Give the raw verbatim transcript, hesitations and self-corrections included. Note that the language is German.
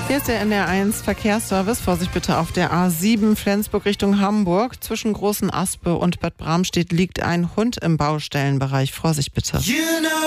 Hier ist der N R eins Verkehrsservice. Vorsicht bitte auf der A sieben Flensburg Richtung Hamburg. Zwischen Großen Aspe und Bad Bramstedt liegt ein Hund im Baustellenbereich. Vorsicht bitte. You know